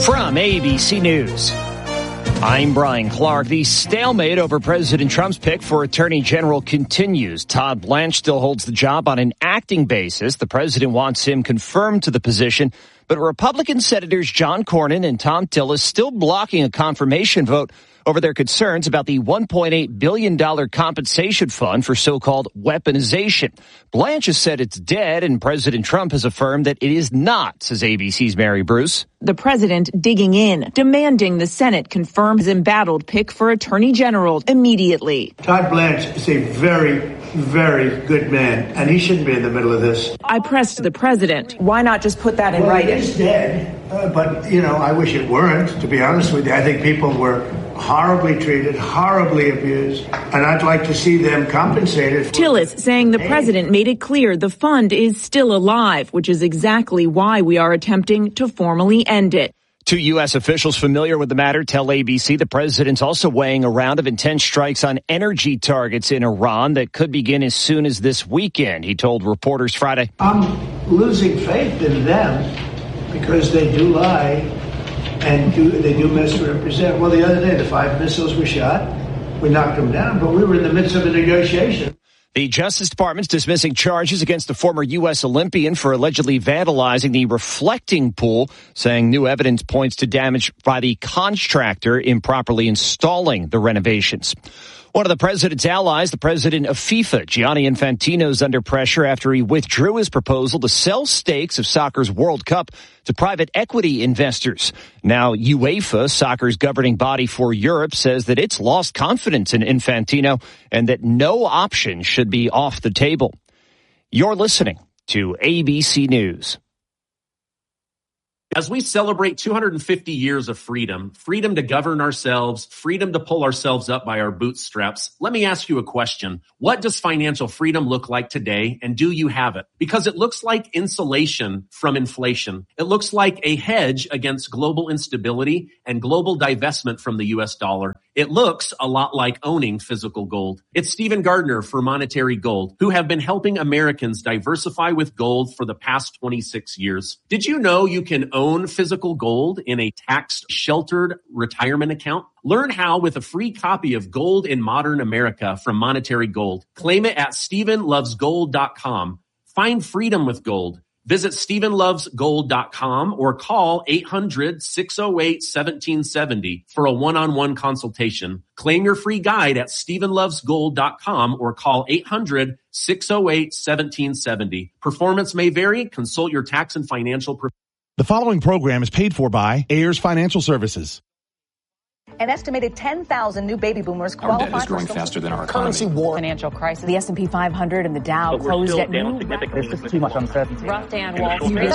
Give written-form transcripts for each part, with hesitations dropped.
From ABC News, I'm Brian Clark. The stalemate over President Trump's pick for Attorney General continues. Todd Blanche still holds the job on an acting basis. The president wants him confirmed to the position, but Republican Senators John Cornyn and Thom Tillis still blocking a confirmation vote over their concerns about the $1.8 billion compensation fund for so-called weaponization. Blanche has said it's dead, and President Trump has affirmed that it is not, says ABC's Mary Bruce. The president digging in, demanding the Senate confirm his embattled pick for Attorney General immediately. Todd Blanche is a very, very good man, and he shouldn't be in the middle of this. I pressed the president. Why not just put that in writing? It is dead, but, I wish it weren't, to be honest with you. I think people were horribly treated, horribly abused, and I'd like to see them compensated. Tillis saying the president made it clear the fund is still alive, which is exactly why we are attempting to formally end it. Two U.S. officials familiar with the matter tell ABC the president's also weighing a round of intense strikes on energy targets in Iran that could begin as soon as this weekend, he told reporters Friday. I'm losing faith in them because they do lie and they do misrepresent. Well, the other day, the 5 missiles were shot. We knocked them down, but we were in the midst of a negotiation. The Justice Department's dismissing charges against the former U.S. Olympian for allegedly vandalizing the reflecting pool, saying new evidence points to damage by the contractor improperly installing the renovations. One of the president's allies, the president of FIFA, Gianni Infantino, is under pressure after he withdrew his proposal to sell stakes of soccer's World Cup to private equity investors. Now, UEFA, soccer's governing body for Europe, says that it's lost confidence in Infantino and that no option should be off the table. You're listening to ABC News. As we celebrate 250 years of freedom to govern ourselves, freedom to pull ourselves up by our bootstraps, let me ask you a question. What does financial freedom look like today, and do you have it? Because it looks like insulation from inflation. It looks like a hedge against global instability and global divestment from the U.S. dollar. It looks a lot like owning physical gold. It's Stephen Gardner for Monetary Gold, who have been helping Americans diversify with gold for the past 26 years. Did you know you can own physical gold in a tax-sheltered retirement account? Learn how with a free copy of Gold in Modern America from Monetary Gold. Claim it at StephenLovesGold.com. Find freedom with gold. Visit StephenLovesGold.com or call 800-608-1770 for a one-on-one consultation. Claim your free guide at StephenLovesGold.com or call 800-608-1770. Performance may vary. Consult your tax and financial professional. The following program is paid for by Ayers Financial Services. An estimated 10,000 new baby boomers qualify. Our debt is growing faster than our economy. Currency war, financial crisis. The S&P 500 and the Dow closed at new. There's just too much uncertainty. Rough day on Wall Street.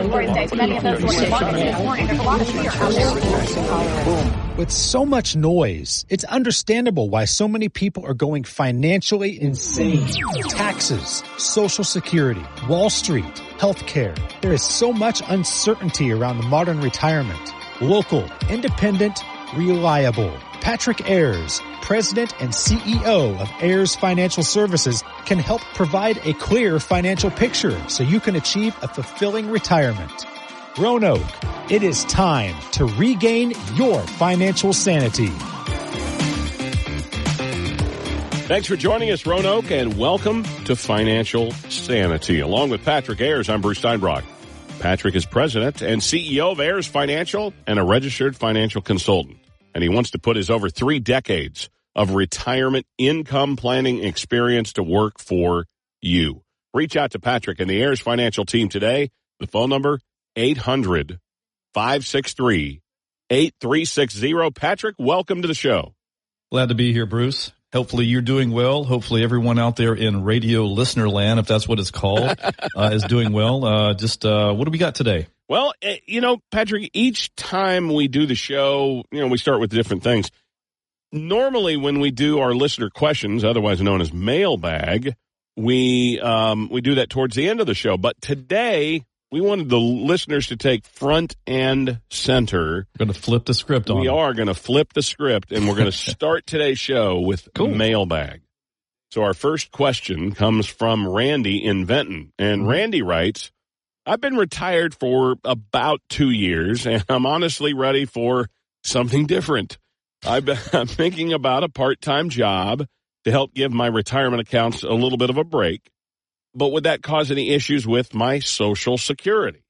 With so much noise, it's understandable why so many people are going financially insane. Taxes, Social Security, Wall Street, healthcare. There is so much uncertainty around the modern retirement. Local, independent, reliable. Patrick Ayers, President and CEO of Ayers Financial Services, can help provide a clear financial picture so you can achieve a fulfilling retirement. Roanoke, it is time to regain your financial sanity. Thanks for joining us, Roanoke, and welcome to Financial Sanity. Along with Patrick Ayers, I'm Bruce Steinbrock. Patrick is president and CEO of Ayers Financial and a registered financial consultant. And he wants to put his over 3 decades of retirement income planning experience to work for you. Reach out to Patrick and the Ayers Financial team today. The phone number, 800-563-8360. Patrick, welcome to the show. Glad to be here, Bruce. Hopefully you're doing well. Hopefully everyone out there in radio listener land, if that's what it's called, is doing well. What do we got today? Well, Patrick, each time we do the show, we start with different things. Normally when we do our listener questions, otherwise known as mailbag, we do that towards the end of the show. But today we wanted the listeners to take front and center. We're going to flip the script on. We are going to flip the script, and we're going to start today's show with mailbag. So our first question comes from Randy in Benton. And Randy writes, I've been retired for about 2 years, and I'm honestly ready for something different. I'm thinking about a part-time job to help give my retirement accounts a little bit of a break. But would that cause any issues with my Social Security?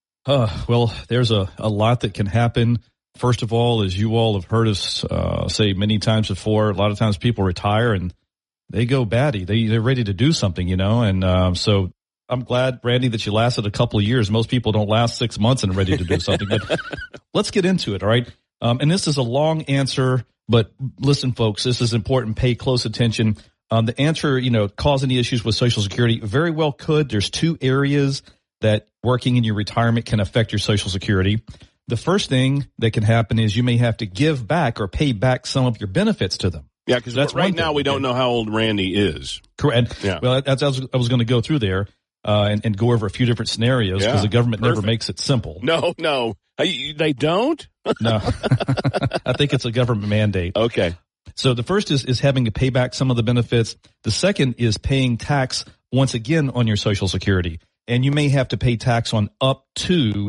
Well, there's a lot that can happen. First of all, as you all have heard us say many times before, a lot of times people retire and they go batty. They're ready to do something, and so I'm glad, Randy, that you lasted a couple of years. Most people don't last 6 months and ready to do something. But let's get into it, all right? And this is a long answer, but listen, folks, this is important. Pay close attention. The answer, cause any issues with Social Security? Very well could. There's 2 areas that working in your retirement can affect your Social Security. The first thing that can happen is you may have to give back or pay back some of your benefits to them. Yeah, because that's right now we don't know how old Randy is. Correct. Yeah. Well, I was going to go through there and go over a few different scenarios because the government never makes it simple. No. They don't? No. I think it's a government mandate. Okay. So the first is having to pay back some of the benefits. The second is paying tax once again on your Social Security. And you may have to pay tax on up to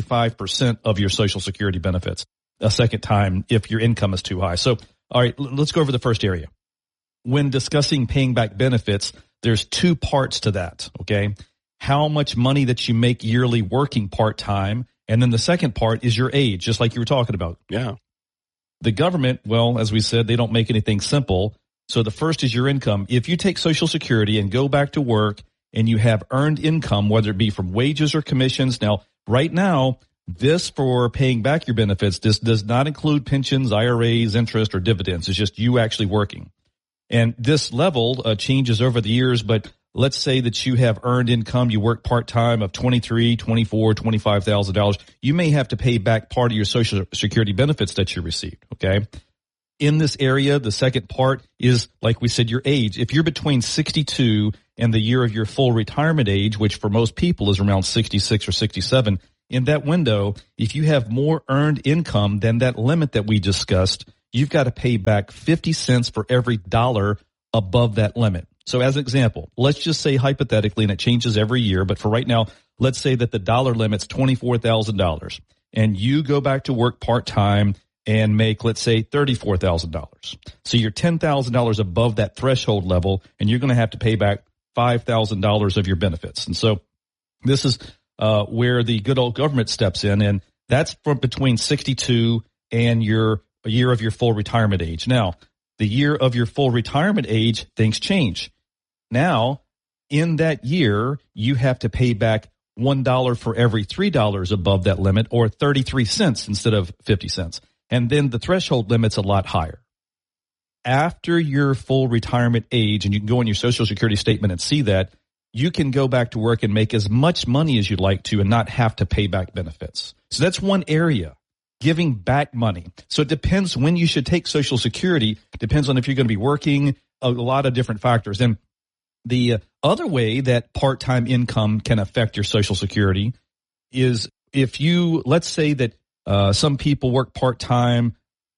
85% of your Social Security benefits a second time if your income is too high. So, all right, let's go over the first area. When discussing paying back benefits, there's 2 parts to that, okay? How much money that you make yearly working part-time, and then the second part is your age, just like you were talking about. Yeah. The government, well, as we said, they don't make anything simple. So the first is your income. If you take Social Security and go back to work and you have earned income, whether it be from wages or commissions. Now, right now, this for paying back your benefits, this does not include pensions, IRAs, interest, or dividends. It's just you actually working. And this level changes over the years, but let's say that you have earned income, you work part-time of $23,000, $24,000, $25,000. You may have to pay back part of your Social Security benefits that you received, okay? In this area, the second part is, like we said, your age. If you're between 62 and the year of your full retirement age, which for most people is around 66 or 67, in that window, if you have more earned income than that limit that we discussed, you've got to pay back 50 cents for every dollar above that limit. So as an example, let's just say hypothetically, and it changes every year, but for right now, let's say that the dollar limit's $24,000 and you go back to work part-time and make, let's say, $34,000. So you're $10,000 above that threshold level, and you're going to have to pay back $5,000 of your benefits. And so this is where the good old government steps in, and that's from between 62 and your year of your full retirement age. Now, the year of your full retirement age, things change. Now, in that year, you have to pay back $1 for every $3 above that limit, or 33 cents instead of 50 cents. And then the threshold limit's a lot higher. After your full retirement age, and you can go on your Social Security statement and see that, you can go back to work and make as much money as you'd like to and not have to pay back benefits. So that's one area, giving back money. So it depends when you should take Social Security. It depends on if you're going to be working, a lot of different factors. And the other way that part-time income can affect your Social Security is if you, let's say that some people work part-time,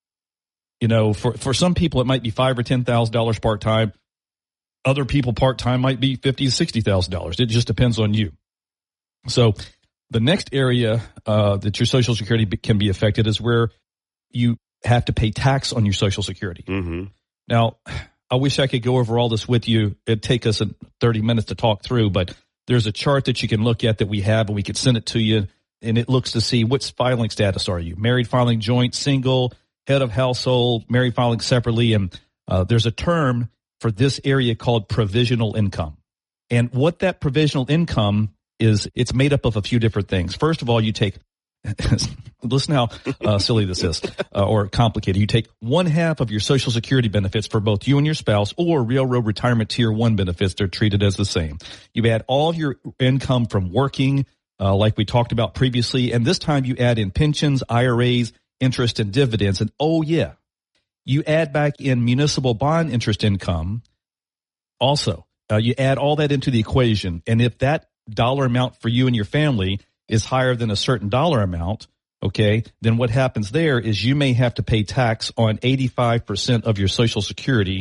for some people it might be $5,000 or $10,000 part-time. Other people part-time might be $50,000 to $60,000. It just depends on you. So the next area that your Social Security can be affected is where you have to pay tax on your Social Security. Mm-hmm. Now, I wish I could go over all this with you. It'd take us 30 minutes to talk through, but there's a chart that you can look at that we have, and we could send it to you, and it looks to see which filing status are you. Married, filing joint, single, head of household, married, filing separately, and there's a term for this area called provisional income. And what that provisional income is, it's made up of a few different things. First of all, you take, listen how silly this is, or complicated. You take 1/2 of your Social Security benefits for both you and your spouse, or Railroad Retirement Tier 1 benefits. They're treated as the same. You add all of your income from working, like we talked about previously, and this time you add in pensions, IRAs, interest, and dividends. And oh yeah, you add back in municipal bond interest income. Also, you add all that into the equation, and if that dollar amount for you and your family is higher than a certain dollar amount, okay, then what happens there is you may have to pay tax on 85% of your Social Security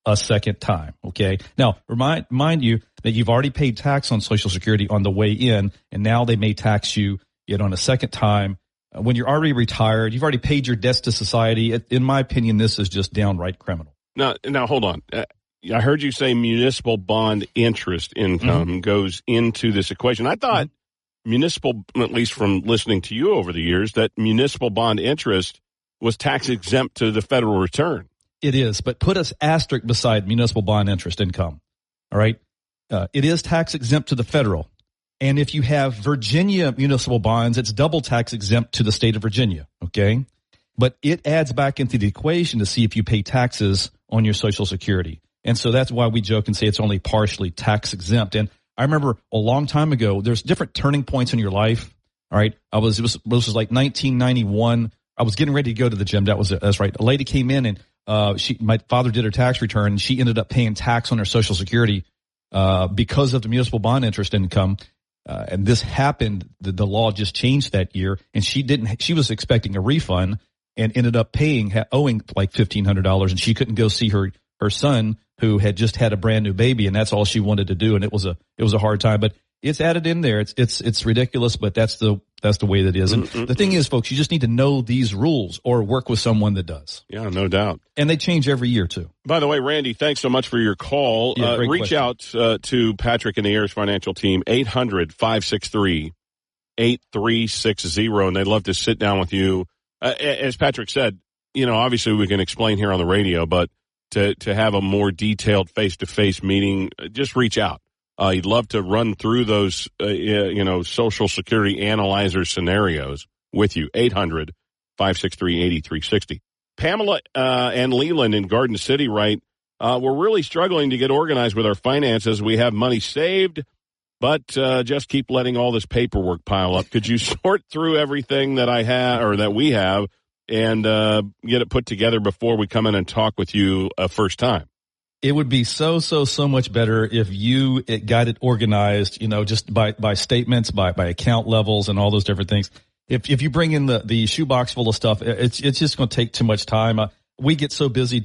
a second time. Okay. Now, mind you that you've already paid tax on Social Security on the way in, and now they may tax you yet on a second time. When you're already retired, you've already paid your debts to society. In my opinion, this is just downright criminal. Now hold on. I heard you say municipal bond interest income goes into this equation. I thought municipal, at least from listening to you over the years, that municipal bond interest was tax exempt to the federal return. It is, but put an asterisk beside municipal bond interest income. All right. It is tax exempt to the federal. And if you have Virginia municipal bonds, it's double tax exempt to the state of Virginia. Okay. But it adds back into the equation to see if you pay taxes on your Social Security. And so that's why we joke and say it's only partially tax exempt. And I remember a long time ago, there's different turning points in your life. All right. It was like 1991. I was getting ready to go to the gym. That's right. A lady came in and my father did her tax return, and she ended up paying tax on her Social Security because of the municipal bond interest income. And this happened. The law just changed that year, and she was expecting a refund and ended up owing like $1,500, and she couldn't go see her son who had just had a brand new baby, and that's all she wanted to do. And it was a hard time, but it's added in there. It's ridiculous, but that's the way that it is. And the thing is, folks, you just need to know these rules or work with someone that does. Yeah, no doubt. And they change every year too. By the way, Randy, thanks so much for your call. Yeah, reach question. out to Patrick and the Ayers Financial team, 800-563-8360, and they'd love to sit down with you. As Patrick said, obviously we can explain here on the radio, but to have a more detailed face-to-face meeting, just reach out. He'd love to run through those, Social Security analyzer scenarios with you. 800-563-8360. Pamela and Leland in Garden City write, we're really struggling to get organized with our finances. We have money saved, but just keep letting all this paperwork pile up. Could you sort through everything that I have or that we have and get it put together before we come in and talk with you first time? It would be so much better if you got it organized, just by statements, by account levels and all those different things. If you bring in the shoebox full of stuff, it's just going to take too much time. We get so busy